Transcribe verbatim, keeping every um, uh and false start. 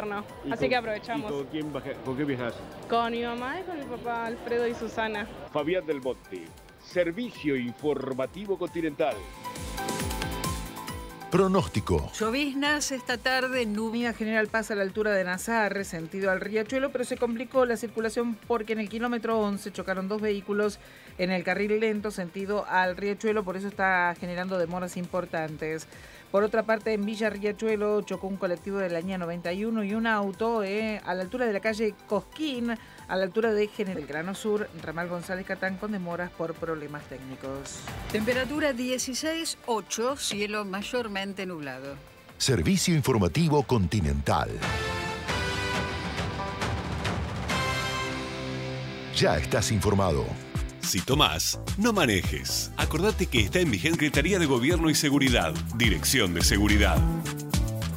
invierno, así con, que aprovechamos. ¿Y con quién baja, con qué viajas? Con mi mamá y con mi papá Alfredo y Susana. Fabián del Monte, Servicio Informativo Continental. Pronóstico. Lloviznas esta tarde, nubia general pasa a la altura de Nazarre, sentido al Riachuelo, pero se complicó la circulación porque en el kilómetro once chocaron dos vehículos en el carril lento, sentido al Riachuelo, por eso está generando demoras importantes. Por otra parte, en Villa Riachuelo chocó un colectivo de la línea noventa y uno y un auto eh, a la altura de la calle Cosquín, a la altura de General Grano Sur, ramal González Catán, con demoras por problemas técnicos. Temperatura dieciséis ocho, cielo mayormente nublado. Servicio Informativo Continental. Ya estás informado. Si tomás, no manejes. Acordate que está en vigencia Secretaría de Gobierno y Seguridad, Dirección de Seguridad.